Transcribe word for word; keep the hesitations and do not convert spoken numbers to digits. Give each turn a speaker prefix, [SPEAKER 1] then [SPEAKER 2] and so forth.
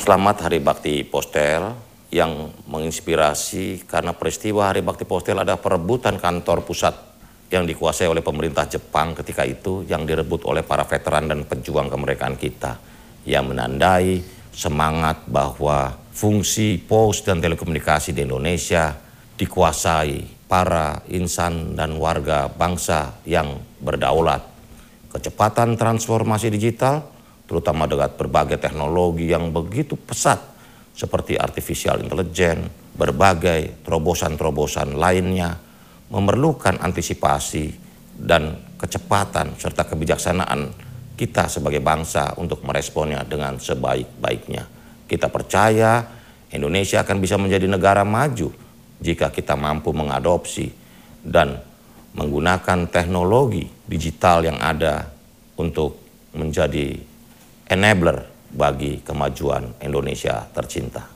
[SPEAKER 1] Selamat Hari Bakti Postel yang menginspirasi karena peristiwa Hari Bakti Postel ada perebutan kantor pusat yang dikuasai oleh pemerintah Jepang ketika itu, yang direbut oleh para veteran dan pejuang kemerdekaan kita, yang menandai semangat bahwa fungsi pos dan telekomunikasi di Indonesia dikuasai para insan dan warga bangsa yang berdaulat. Kecepatan transformasi digital terutama dengan berbagai teknologi yang begitu pesat seperti artificial intelligence, berbagai terobosan-terobosan lainnya memerlukan antisipasi dan kecepatan serta kebijaksanaan kita sebagai bangsa untuk meresponnya dengan sebaik-baiknya. Kita percaya Indonesia akan bisa menjadi negara maju jika kita mampu mengadopsi dan menggunakan teknologi digital yang ada untuk menjadi enabler bagi kemajuan Indonesia tercinta.